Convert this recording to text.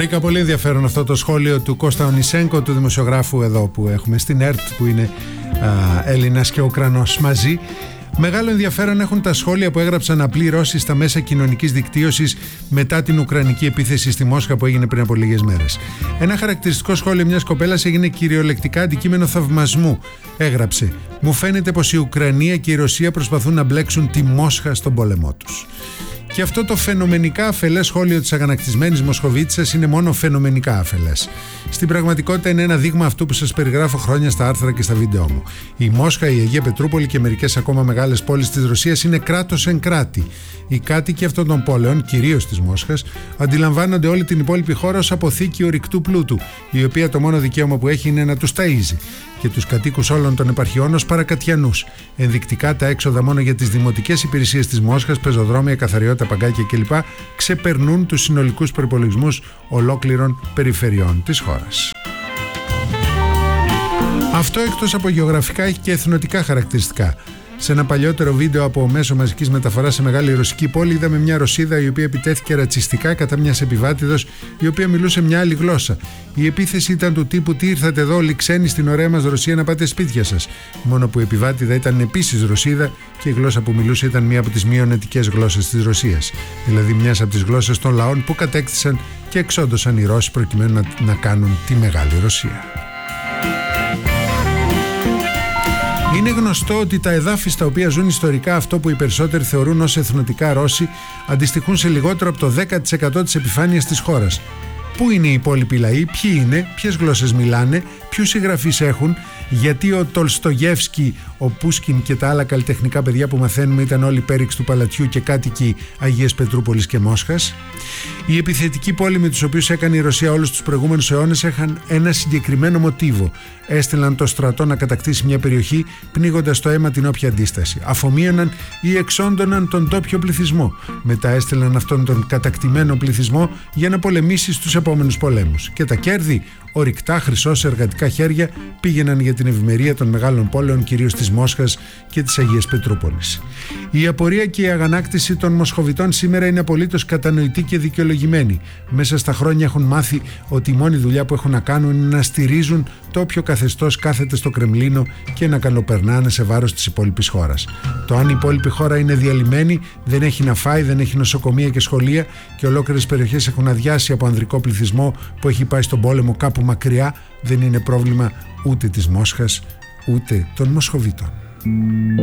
βρήκα πολύ ενδιαφέρον αυτό το σχόλιο του Κώστα Ονισέγκο, του δημοσιογράφου εδώ που έχουμε στην ΕΡΤ, που είναι Έλληνας και Ουκρανός μαζί. Μεγάλο ενδιαφέρον έχουν τα σχόλια που έγραψαν απλοί Ρώσοι στα μέσα κοινωνικής δικτύωσης μετά την ουκρανική επίθεση στη Μόσχα που έγινε πριν από λίγες μέρες. Ένα χαρακτηριστικό σχόλιο μιας κοπέλας έγινε κυριολεκτικά αντικείμενο θαυμασμού. Έγραψε: «Μου φαίνεται πως η Ουκρανία και η Ρωσία προσπαθούν να μπλέξουν τη Μόσχα στον πόλεμό τους». Και αυτό το φαινομενικά αφελές σχόλιο της αγανακτισμένης Μοσχοβίτσας είναι μόνο φαινομενικά αφελές. Στην πραγματικότητα είναι ένα δείγμα αυτού που σας περιγράφω χρόνια στα άρθρα και στα βίντεο μου. Η Μόσχα, η Αγία Πετρούπολη και μερικές ακόμα μεγάλες πόλεις της Ρωσίας είναι κράτος εν κράτη. Οι κάτοικοι αυτών των πόλεων, κυρίως της Μόσχας, αντιλαμβάνονται όλη την υπόλοιπη χώρα ως αποθήκη ορυκτού πλούτου, η οποία το μόνο δικαίωμα που έχει είναι να τους ταΐζει, και τους κατοίκους όλων των επαρχιών ως παρακατιανούς. Ενδεικτικά, τα έξοδα μόνο για τις δημοτικές υπηρεσίες της Μόσχας, πεζοδρόμια, καθαριότητα, παγκάκια κλπ. Ξεπερνούν τους συνολικούς προϋπολογισμούς ολόκληρων περιφερειών της χώρας. Αυτό, εκτός από γεωγραφικά, έχει και εθνοτικά χαρακτηριστικά. Σε ένα παλιότερο βίντεο από μέσο μαζικής μεταφοράς σε μεγάλη ρωσική πόλη, είδαμε μια Ρωσίδα η οποία επιτέθηκε ρατσιστικά κατά μιας επιβάτηδος η οποία μιλούσε μια άλλη γλώσσα. Η επίθεση ήταν του τύπου: «Τι ήρθατε εδώ όλοι ξένοι στην ωραία μας Ρωσία να πάτε σπίτια σας». Μόνο που η επιβάτηδα ήταν επίσης Ρωσίδα και η γλώσσα που μιλούσε ήταν μία από τις μειονετικές γλώσσες της Ρωσίας. Δηλαδή μιας από τις γλώσσες των λαών που κατέκτησαν και εξόντωσαν οι Ρώσοι προκειμένου να κάνουν τη Μεγάλη Ρωσία. Είναι γνωστό ότι τα εδάφη στα οποία ζουν ιστορικά αυτό που οι περισσότεροι θεωρούν ως εθνοτικά Ρώσοι αντιστοιχούν σε λιγότερο από το 10% της επιφάνειας της χώρας. Πού είναι οι υπόλοιποι λαοί, ποιοι είναι, ποιες γλώσσες μιλάνε, ποιους συγγραφείς έχουν, γιατί ο Τολστογεύσκι, ο Πούσκιν και τα άλλα καλλιτεχνικά παιδιά που μαθαίνουμε ήταν όλοι πέριξ του παλατιού και κάτοικοι Αγίας Πετρούπολης και Μόσχας. Οι επιθετικοί πόλεμοι τους οποίους έκανε η Ρωσία όλους τους προηγούμενους αιώνες είχαν ένα συγκεκριμένο μοτίβο. Έστειλαν το στρατό να κατακτήσει μια περιοχή, πνίγοντας στο αίμα την όποια αντίσταση. Αφομοίωναν ή εξόντωναν τον τόπιο πληθυσμό. Μετά έστειλαν αυτόν τον κατακτημένο πληθυσμό για να πολεμήσει στους επόμενους πολέμους. Και τα κέρδη, ορυκτά χρυσό σε εργατικά χέρια, πήγαιναν για την ευημερία των μεγάλων πόλεων, κυρίως της Μόσχας και της Αγίας Πετρούπολης. Η απορία και η αγανάκτηση των Μοσχοβιτών σήμερα είναι απολύτως κατανοητή και δικαιολογημένη. Μέσα στα χρόνια έχουν μάθει ότι η μόνη δουλειά που έχουν να κάνουν είναι να στηρίζουν το όποιο καθεστώς κάθεται στο Κρεμλίνο και να καλοπερνάνε σε βάρος της υπόλοιπης χώρας. Το αν η υπόλοιπη χώρα είναι διαλυμένη, δεν έχει να φάει, δεν έχει νοσοκομεία και σχολεία και ολόκληρες περιοχές έχουν αδειάσει από ανδρικό πληθυσμό που έχει πάει στον πόλεμο κάπου μακριά, δεν είναι πρόβλημα ούτε της Μόσχας ούτε των Μοσχοβίτων.